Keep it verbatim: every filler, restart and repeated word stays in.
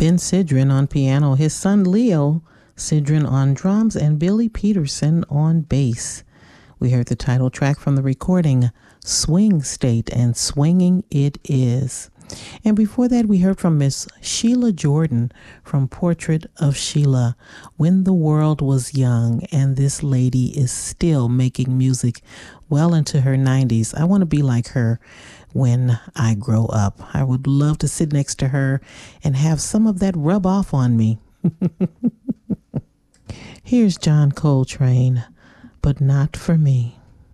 Ben Sidran on piano, his son Leo Sidran on drums, and Billy Peterson on bass. We heard the title track from the recording Swing State, and swinging it is. And before that, we heard from Miss Sheila Jordan from Portrait of Sheila, When the World Was Young, and this lady is still making music well into her nineties. I want to be like her when I grow up. I would love to sit next to her and have some of that rub off on me. Here's John Coltrane, But Not For Me.